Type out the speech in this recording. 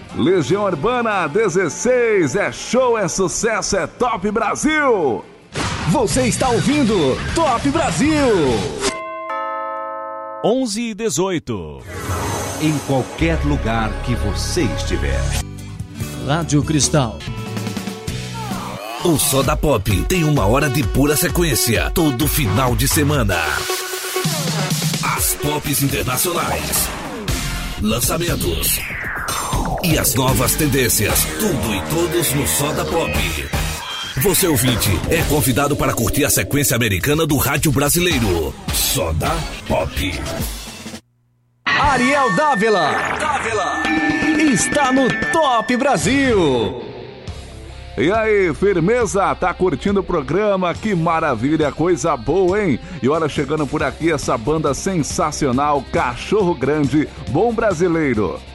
Legião Urbana 16, é show, é sucesso, é Top Brasil. Você está ouvindo Top Brasil. 11:18. Em qualquer lugar que você estiver. Rádio Cristal. O Soda Pop tem 1 hora de pura sequência, todo final de semana. As pops internacionais, lançamentos e as novas tendências, tudo e todos no Soda Pop. Você ouvinte é convidado para curtir a sequência americana do rádio brasileiro. Soda Pop. Ariel Dávila está no Top Brasil. E aí, firmeza? Tá curtindo o programa? Que maravilha, coisa boa, hein? E olha, chegando por aqui essa banda sensacional, Cachorro Grande, Bom Brasileiro.